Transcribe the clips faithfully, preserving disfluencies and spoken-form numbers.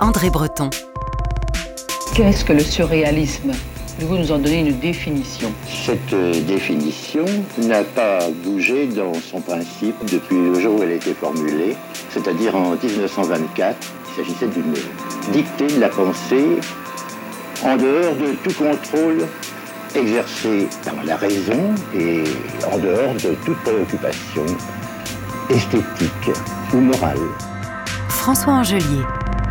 André Breton. Qu'est-ce que le surréalisme ? Pouvez-vous nous en donner une définition ? Cette euh, définition n'a pas bougé dans son principe depuis le jour où elle a été formulée, c'est-à-dire en dix-neuf cent vingt-quatre. Il s'agissait d'une dictée de la pensée en dehors de tout contrôle exercé par la raison et en dehors de toute préoccupation esthétique ou morale. François Angelier.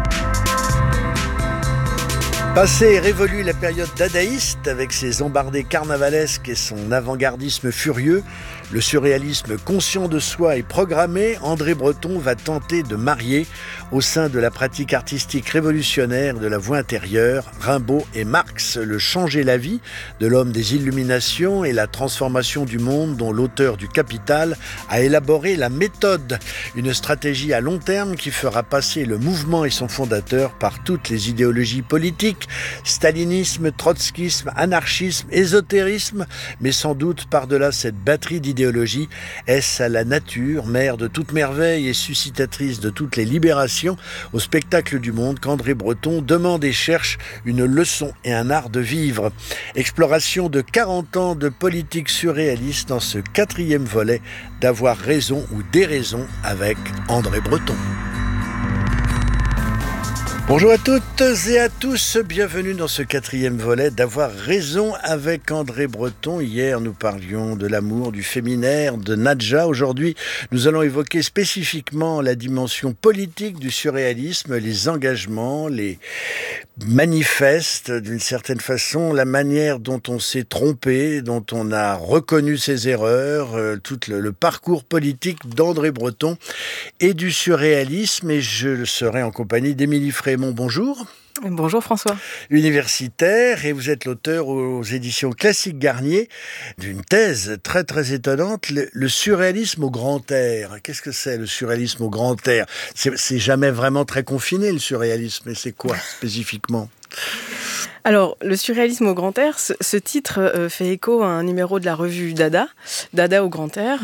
Passé et révolue la période dadaïste avec ses embardées carnavalesques et son avant-gardisme furieux, le surréalisme conscient de soi et programmé, André Breton va tenter de marier, au sein de la pratique artistique révolutionnaire de la voix intérieure, Rimbaud et Marx, le changer la vie de l'homme des Illuminations et la transformation du monde dont l'auteur du Capital a élaboré la méthode, une stratégie à long terme qui fera passer le mouvement et son fondateur par toutes les idéologies politiques, stalinisme, trotskisme, anarchisme, ésotérisme, mais sans doute par-delà cette batterie d'idéologies, est-ce à la nature, mère de toute merveille et suscitatrice de toutes les libérations, au spectacle du monde qu'André Breton demande et cherche une leçon et un art de vivre. Exploration de quarante ans de politique surréaliste dans ce quatrième volet d'Avoir raison ou déraison avec André Breton. Bonjour à toutes et à tous, bienvenue dans ce quatrième volet d'Avoir raison avec André Breton. Hier, nous parlions de l'amour, du féminaire, de Nadja. Aujourd'hui, nous allons évoquer spécifiquement la dimension politique du surréalisme, les engagements, les manifestes, d'une certaine façon, la manière dont on s'est trompé, dont on a reconnu ses erreurs, euh, tout le, le parcours politique d'André Breton et du surréalisme. Et je serai en compagnie d'Émilie Frémont. Bonjour. Bonjour François. Universitaire, et vous êtes l'auteur aux éditions Classique Garnier d'une thèse très très étonnante, le, le surréalisme au grand air. Qu'est-ce que c'est le surréalisme au grand air ? c'est, c'est jamais vraiment très confiné le surréalisme, mais c'est quoi spécifiquement ? Alors, le surréalisme au grand air, ce, ce titre euh, fait écho à un numéro de la revue Dada, Dada au grand air,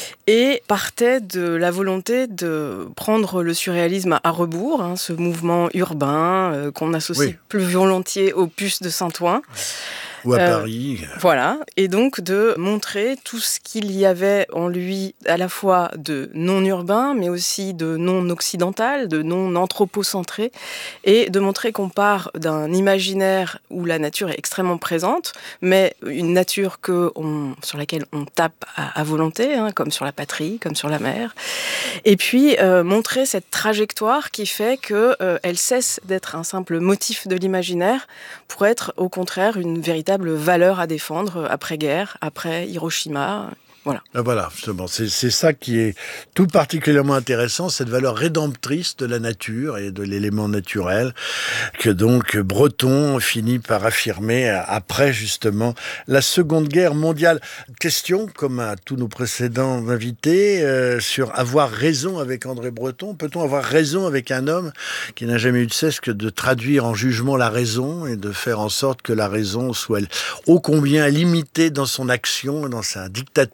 et partait de la volonté de prendre le surréalisme à rebours, hein, ce mouvement urbain euh, qu'on associe oui. plus volontiers aux puces de Saint-Ouen. Ou à euh, Paris. Voilà, et donc de montrer tout ce qu'il y avait en lui à la fois de non-urbain, mais aussi de non-occidental, de non-anthropocentré, et de montrer qu'on part d'un imaginaire où la nature est extrêmement présente, mais une nature que on, sur laquelle on tape à, à volonté, hein, comme sur la patrie, comme sur la mer, et puis euh, montrer cette trajectoire qui fait qu'elle euh, cesse d'être un simple motif de l'imaginaire pour être au contraire une véritable valeur à défendre après-guerre, après Hiroshima. Voilà. Voilà, justement, c'est, c'est ça qui est tout particulièrement intéressant, cette valeur rédemptrice de la nature et de l'élément naturel, que donc Breton finit par affirmer après justement la Seconde Guerre mondiale. Question, comme à tous nos précédents invités, euh, sur avoir raison avec André Breton. Peut-on avoir raison avec un homme qui n'a jamais eu de cesse que de traduire en jugement la raison et de faire en sorte que la raison soit ô combien limitée dans son action et dans sa dictature ?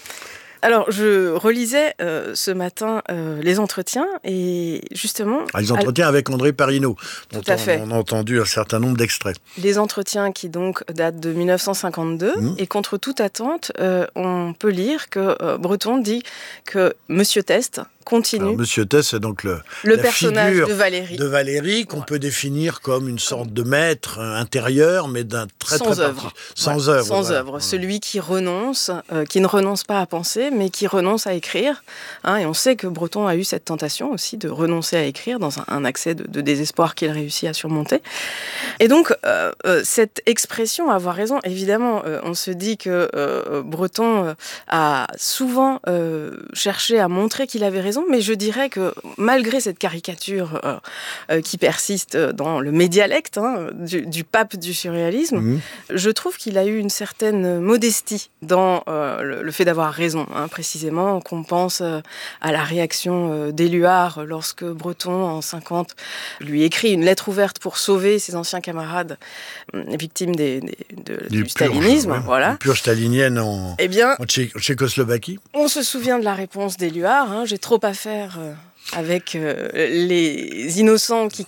Alors, je relisais euh, ce matin euh, les entretiens et justement... Ah, les entretiens à... avec André Parinaud, dont Tout à on, fait. on a entendu un certain nombre d'extraits. Les entretiens qui donc datent de dix-neuf cent cinquante-deux, mmh. et contre toute attente, euh, on peut lire que euh, Breton dit que Monsieur Teste continue... Alors, Monsieur Teste, c'est donc le, le la personnage figure de Valéry. de Valéry, qu'on ouais. peut définir comme une sorte de maître intérieur, mais d'un très sans très œuvre. Parti... Sans ouais. œuvre. Sans voilà. œuvre. Ouais. Celui qui renonce, euh, qui ne renonce pas à penser, mais qui renonce à écrire. Hein, et on sait que Breton a eu cette tentation aussi de renoncer à écrire dans un, un accès de, de désespoir qu'il réussit à surmonter. Et donc, euh, euh, cette expression, avoir raison, évidemment, euh, on se dit que euh, Breton euh, a souvent euh, cherché à montrer qu'il avait raison, mais je dirais que malgré cette caricature euh, euh, qui persiste dans le médialecte hein, du, du pape du surréalisme, mmh. je trouve qu'il a eu une certaine modestie dans euh, le, le fait d'avoir raison, hein, précisément, qu'on pense euh, à la réaction euh, d'Éluard lorsque Breton, en cinquante, lui écrit une lettre ouverte pour sauver ses anciens camarades euh, victimes des, des, de, du, du stalinisme. Ouais, voilà. Une purge stalinienne en, eh bien, en Tché- Tchécoslovaquie. On se souvient de la réponse d'Éluard, hein, j'ai trop à faire... Euh, avec euh, les innocents qui